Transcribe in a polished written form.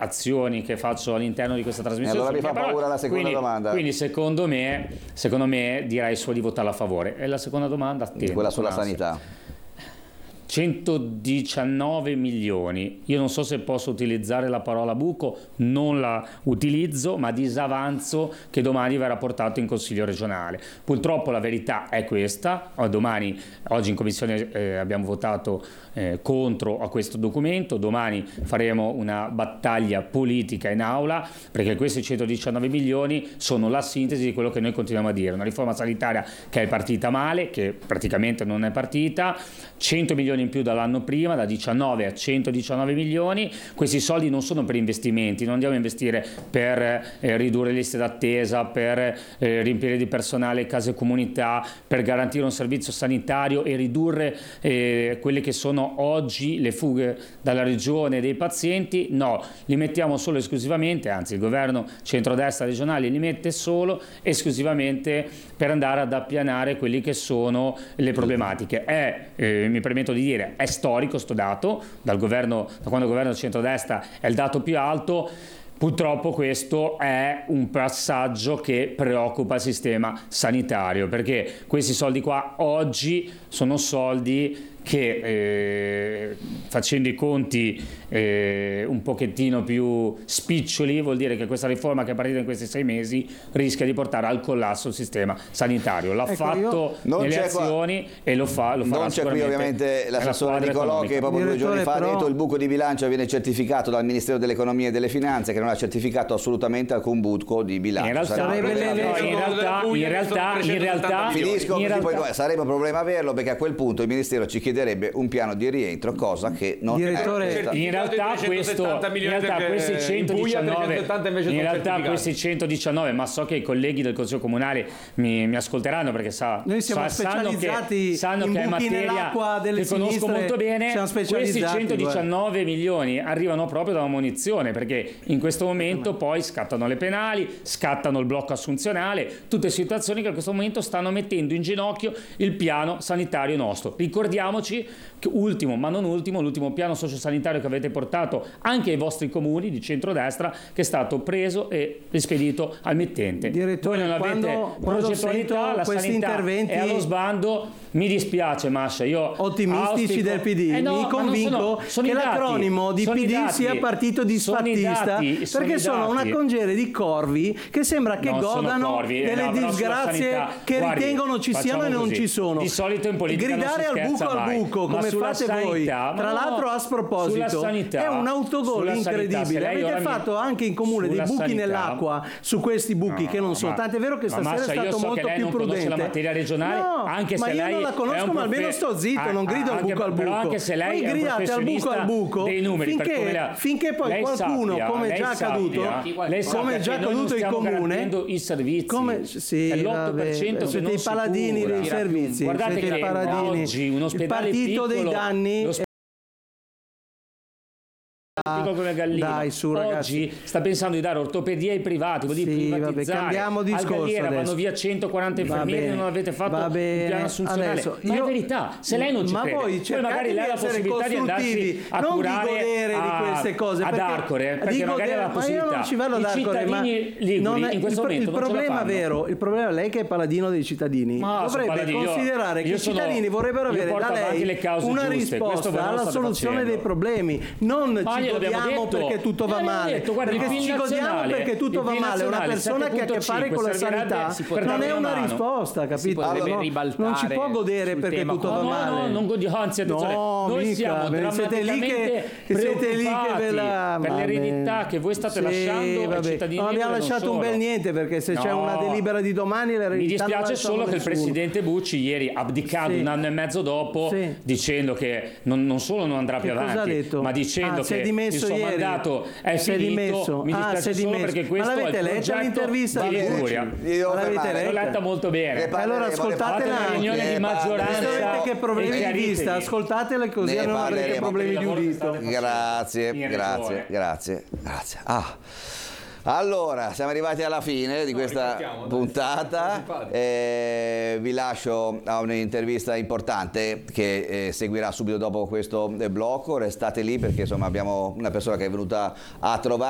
azioni che faccio all'interno di questa trasmissione. Allora mi fa paura la seconda domanda. Quindi secondo me direi solo di votare a favore. E la seconda domanda? Quella sulla sanità. 119 milioni, io non so se posso utilizzare la parola buco, non la utilizzo, ma disavanzo che domani verrà portato in Consiglio regionale. Purtroppo la verità è questa, oggi in Commissione abbiamo votato contro a questo documento, domani faremo una battaglia politica in aula, perché questi 119 milioni sono la sintesi di quello che noi continuiamo a dire, una riforma sanitaria che è partita male, che praticamente non è partita, 100 milioni in più dall'anno prima, da 19 a 119 milioni, questi soldi non sono per investimenti, non andiamo a investire per ridurre le liste d'attesa, per riempire di personale case comunità, per garantire un servizio sanitario e ridurre quelle che sono oggi le fughe dalla regione dei pazienti, no, li mettiamo solo e esclusivamente, anzi il governo centrodestra regionale li mette solo esclusivamente per andare ad appianare quelli che sono le problematiche. Mi permetto di dire, è storico sto dato, da quando il governo centrodestra è il dato più alto. Purtroppo questo è un passaggio che preoccupa il sistema sanitario, perché questi soldi qua oggi sono soldi che facendo i conti un pochettino più spiccioli, vuol dire che questa riforma che è partita in questi 6 mesi rischia di portare al collasso il sistema sanitario. L'ha fatto nelle azioni e lo farà non c'è qui ovviamente l'assessore Nicolò, che proprio 2 giorni fa ha detto il buco di bilancio viene certificato dal Ministero dell'economia e delle finanze, che non ha certificato assolutamente alcun buco di bilancio. Sarebbe un problema averlo, perché a quel punto il Ministero ci chiederebbe un piano di rientro, cosa che non è. In realtà questi 119, ma so che i colleghi del Consiglio Comunale mi ascolteranno, perché noi siamo specializzati sanno in che è buchi materia nell'acqua delle che conosco molto bene. Questi 119 milioni arrivano proprio dalla munizione, perché in questo momento poi scattano le penali, scattano il blocco assunzionale, tutte situazioni che in questo momento stanno mettendo in ginocchio il piano sanitario nostro. Ricordiamoci che ultimo ma non ultimo, l'ultimo piano sociosanitario che avete portato anche ai vostri comuni di centrodestra, che è stato preso e rispedito al mittente. Direttore, voi non avete progettualità, la sanità è allo sbando. Mi dispiace, Mascia, io ottimistici del PD, mi convinco che l'acronimo di PD sia partito disfattista, perché sono una congerie di corvi che sembra che godano delle disgrazie che ritengono ci siano e non ci sono. Di solito in politica gridare al buco come fate voi, tra l'altro a sproposito, è un autogol incredibile. Avete fatto anche in comune dei buchi nell'acqua su questi buchi che non sono, tant'è vero che stasera è stato molto più prudente. La materia regionale, anche se lei la conosco, ma almeno sto zitto, non grido al buco al buco. Anche se lei voi gridate al buco dei numeri, finché poi qualcuno, come è già accaduto in comune, i servizi, l'8% siete i paladini dei servizi. Guardate che oggi un ospedale il partito dei danni. Come Gallino. Dai, su, oggi sta pensando di dare ortopedia ai privati, vuol dire privatizzare. Cambiamo discorso. Al Galliera vanno via 140 infermieri e non avete fatto un piano assunzionale. Adesso, ma è verità, se lei non ci crede, poi magari lei ha la possibilità di andarsi a curare di queste cose, ad Arcore, perché magari ha la possibilità. Ma io non ci vado ad Arcore, ma in questo momento il problema vero, il problema è lei che è paladino dei cittadini. Dovrebbe considerare che i cittadini vorrebbero avere da lei una risposta alla soluzione dei problemi, non ci godiamo perché tutto va male, perché ci godiamo perché tutto va male. Una persona che ha a che fare con la sanità non è una risposta, capito? Non ci può godere perché tutto va male. No, non godiamo, anzi attenzione, noi siamo drammaticamente preoccupati per l'eredità che voi state lasciando ai cittadini. Non abbiamo lasciato un bel niente, perché se c'è una delibera di domani mi dispiace solo che il presidente Bucci ieri, abdicando un anno e mezzo dopo, dicendo che non solo non andrà più avanti, ma dicendo che il suo mandato è finito. Mi dispiace solo perché questo è il progetto di Liguria. L'ho letta molto bene. Allora ascoltatela, una riunione di maggioranza che problemi di vista, ascoltatela così non avrete problemi di udito. Grazie. Allora, siamo arrivati alla fine di questa puntata. Vi lascio a un'intervista importante che seguirà subito dopo questo blocco. Restate lì, perché insomma abbiamo una persona che è venuta a trovare